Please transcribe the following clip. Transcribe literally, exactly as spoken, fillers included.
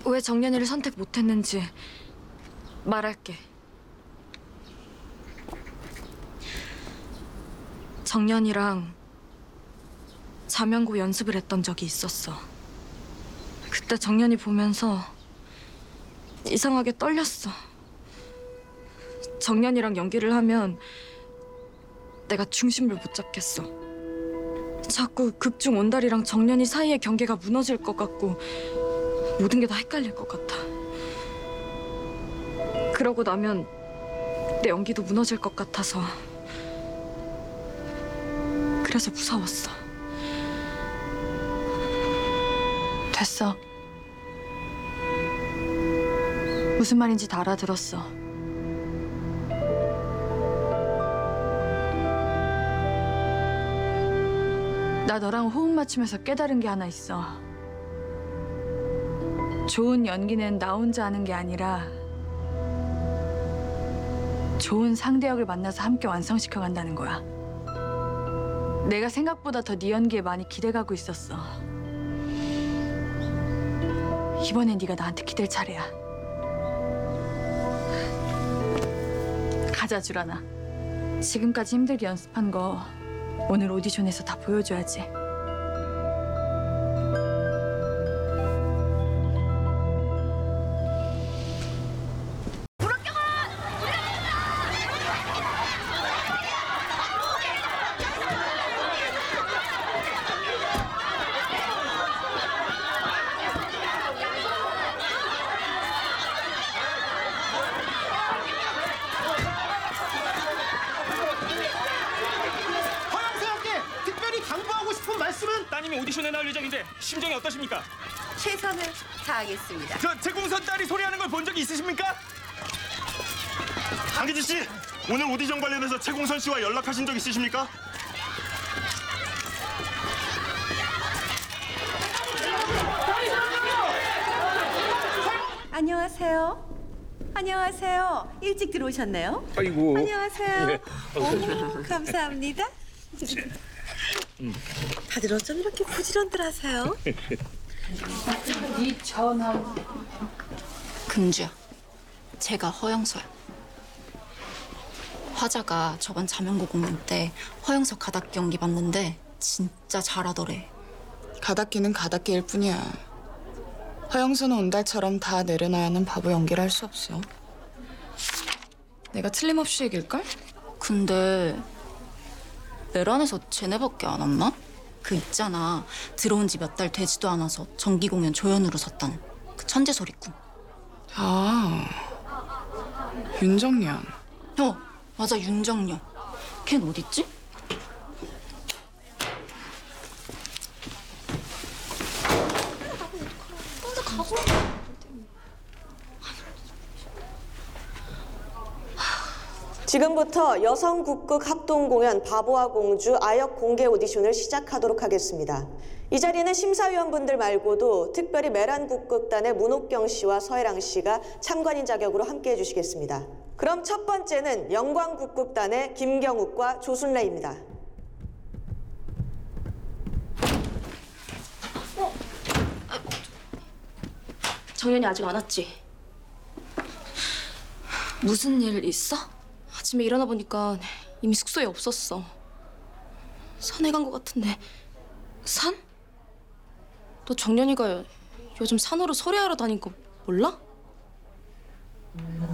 왜 정연이를 선택 못했는지 말할게. 정연이랑 자명고 연습을 했던 적이 있었어. 그때 정연이 보면서 이상하게 떨렸어. 정연이랑 연기를 하면 내가 중심을 못 잡겠어. 자꾸 극중 온달이랑 정연이 사이의 경계가 무너질 것 같고 모든 게 다 헷갈릴 것 같아. 그러고 나면 내 연기도 무너질 것 같아서 그래서 무서웠어. 됐어. 무슨 말인지 다 알아들었어. 나 너랑 호흡 맞추면서 깨달은 게 하나 있어. 좋은 연기는 나 혼자 하는 게 아니라 좋은 상대 역을 만나서 함께 완성시켜 간다는 거야. 내가 생각보다 더 네 연기에 많이 기대가고 있었어. 이번엔 네가 나한테 기댈 차례야. 가자, 주란아. 지금까지 힘들게 연습한 거 오늘 오디션에서 다 보여줘야지. 따님이 오디션에 나올 예정인데 심정이 어떠십니까? 최선을 다하겠습니다. 저 최궁선 딸이 소리하는 걸 본 적이 있으십니까? 강기지 씨, 오늘 오디션 관련해서 최궁선 씨와 연락하신 적 있으십니까? 안녕하세요. 안녕하세요. 일찍 들어오셨네요. 아이고. 안녕하세요. 예. 어머, 감사합니다. 다들 어쩜 이렇게 부지런들하세요? 이 전화. 금주야, 제가 허영서야. 화자가 저번 자명고 공연 때 허영서 가닥기 연기 봤는데 진짜 잘하더래. 가닥기는 가닥기일 뿐이야. 허영수는 온달처럼 다 내려놔야 하는 바보 연기를 할 수 없어. 내가 틀림없이 이길걸? 근데 내란에서 쟤네밖에 안 왔나? 그 있잖아, 들어온 지 몇 달 되지도 않아서 정기 공연 조연으로 섰다는 그 천재 소리꾼. 아, 윤정년. 어, 맞아, 윤정녀. 걘 어딨지? 지금부터 여성 국극 합동 공연 바보와 공주 아역 공개 오디션을 시작하도록 하겠습니다. 이 자리는 심사위원분들 말고도 특별히 메란 국극단의 문옥경 씨와 서혜랑 씨가 참관인 자격으로 함께해 주시겠습니다. 그럼 첫 번째는 영광 국극단의 김경욱과 조순래입니다. 어? 정연이 아직 안 왔지? 무슨 일 있어? 아침에 일어나 보니까 이미 숙소에 없었어. 산에 간 것 같은데. 산? 너 정연이가 요즘 산으로 소리하러 다닌 거 몰라?